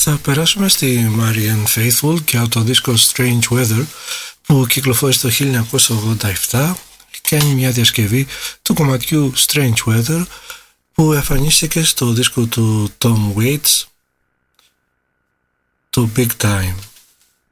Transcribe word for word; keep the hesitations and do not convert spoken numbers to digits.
Θα περάσουμε στη Marianne Faithfull και από το δίσκο Strange Weather που κυκλοφόρησε το χίλια εννιακόσια ογδόντα επτά και κάνει μια διασκευή του κομματιού Strange Weather που εμφανίστηκε στο δίσκο του Tom Waits, το Big Time.